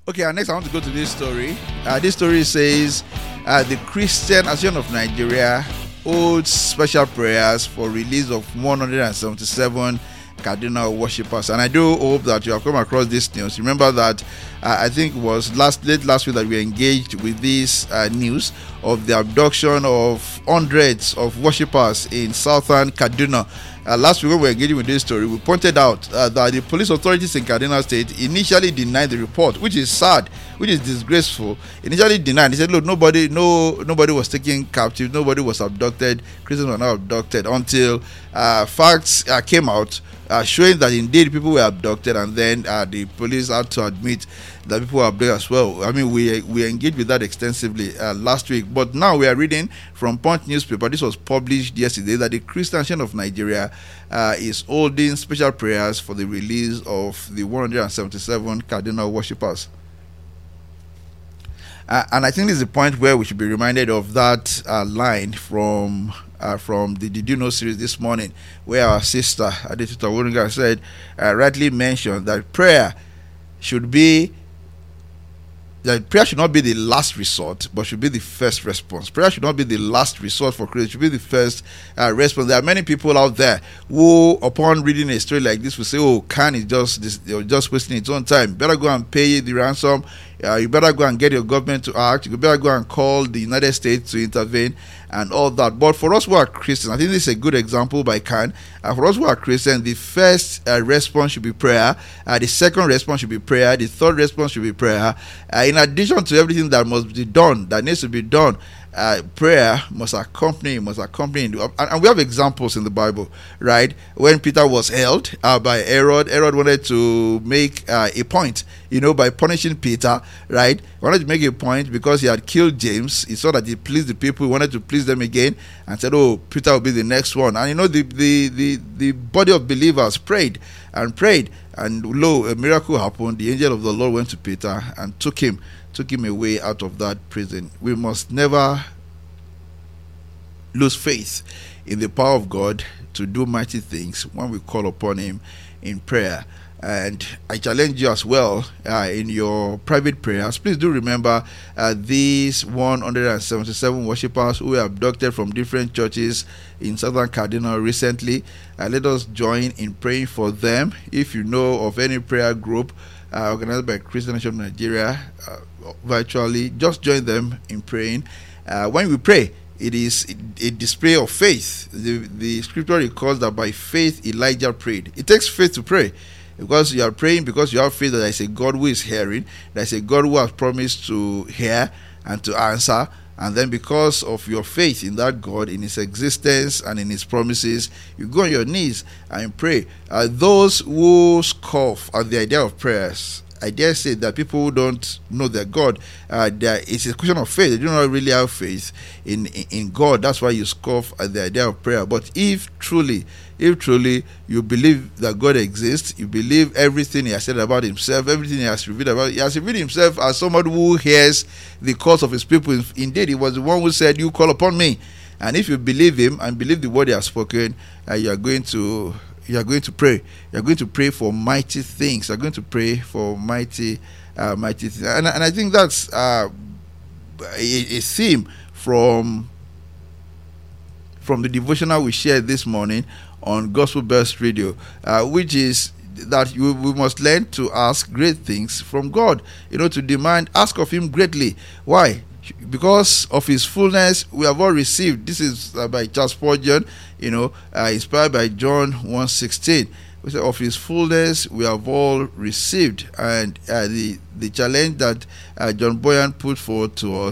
Okay, next I want to go to this story. This story says the Christian Association of Nigeria holds special prayers for release of 177 cardinal worshippers, and I do hope that you have come across this news. Remember that I think it was late last week that we engaged with this news of the abduction of hundreds of worshippers in southern Kaduna. Last week when we were engaging with this story, we pointed out that the police authorities in Kaduna State initially denied the report, which is sad, which is disgraceful. Initially denied. They said, look, nobody was taken captive, nobody was abducted, Christians were not abducted, until facts came out showing that indeed people were abducted, and then the police had to admit that people were abducted as well. I mean, we engaged with that extensively last week, but now we are reading from Punch newspaper. This was published yesterday, that the Christian Association of Nigeria is holding special prayers for the release of the 177 cardinal worshippers. And I think this is the point where we should be reminded of that line from the Did You Know series this morning, where our sister Adetita Woringa said, rightly mentioned, that prayer should not be the last resort, but should be the first response. Prayer should not be the last resort for Christians, it should be the first response. There are many people out there who, upon reading a story like this, will say, oh, Khan is just wasting its own time. Better go and pay the ransom. You better go and get your government to act. You better go and call the United States to intervene and all that. But for us who are Christians, I think this is a good example by Khan. For us who are Christians, the first response should be prayer. The second response should be prayer. The third response should be prayer. In addition to everything that must be done, that needs to be done, prayer must accompany. And we have examples in the Bible, right? When Peter was held by Herod wanted to make a point, by punishing Peter, right? He wanted to make a point because he had killed James. He saw that he pleased the people. He wanted to please them again, and said, oh, Peter will be the next one. And the body of believers prayed, and lo, a miracle happened. The angel of the Lord went to Peter and took him away out of that prison. We must never lose faith in the power of God to do mighty things when we call upon him in prayer. And I challenge you as well in your private prayers. Please do remember these 177 worshippers who were abducted from different churches in southern Kaduna recently. Let us join in praying for them. If you know of any prayer group organized by Christian Association of Nigeria virtually, just join them in praying. When we pray, it is a display of faith. The scripture records that by faith Elijah prayed. It takes faith to pray, because you are praying because you have faith that there is a God who is hearing, there is a God who has promised to hear and to answer. And then because of your faith in that God, in his existence and in his promises, you go on your knees and pray. Those who scoff at the idea of prayers, I dare say that people who don't know their God, it's a question of faith. They do not really have faith in God. That's why you scoff at the idea of prayer. But if truly you believe that God exists, you believe everything he has said about himself, everything he has revealed about, he has revealed himself as someone who hears the calls of his people. Indeed, he was the one who said, you call upon me. And if you believe him and believe the word he has spoken, you are going to pray. You are going to pray for mighty things. You are going to pray for mighty things. And I think that's a theme from the devotional we shared this morning on Gospel Burst Radio, which is that we must learn to ask great things from God. To demand, ask of him greatly. Why? Because of his fullness we have all received. This is by Charles Spurgeon, inspired by John 1:16. We say, of his fullness we have all received. And the challenge that John Boyan put forward to